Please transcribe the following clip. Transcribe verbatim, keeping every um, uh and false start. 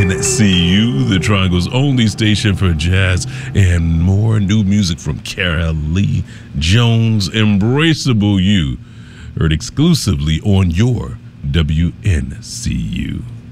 N C U, the Triangle's only station for jazz and more new music from Carly Jones, Embraceable You, heard exclusively on your W N C U.